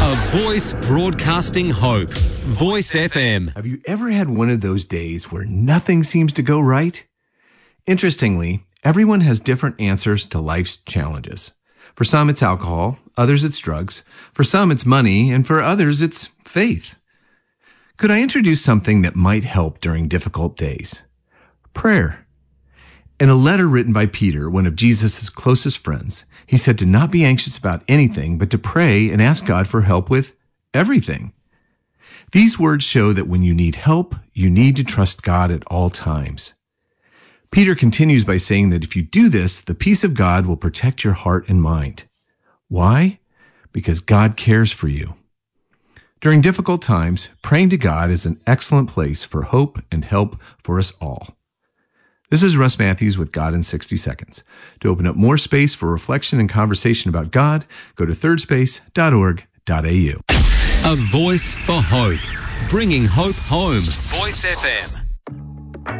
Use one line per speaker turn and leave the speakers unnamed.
A voice broadcasting hope. Voice FM.
Have you ever had one of those days where nothing seems to go right? Interestingly, everyone has different answers to life's challenges. For some, it's alcohol. Others, it's drugs. For some, it's money. And for others, it's faith. Could I introduce something that might help during difficult days? Prayer. In a letter written by Peter, one of Jesus' closest friends, he said to not be anxious about anything, but to pray and ask God for help with everything. These words show that when you need help, you need to trust God at all times. Peter continues by saying that if you do this, the peace of God will protect your heart and mind. Why? Because God cares for you. During difficult times, praying to God is an excellent place for hope and help for us all. This is Russ Matthews with God in 60 Seconds. To open up more space for reflection and conversation about God, go to thirdspace.org.au.
A voice for hope. Bringing hope home. Voice FM.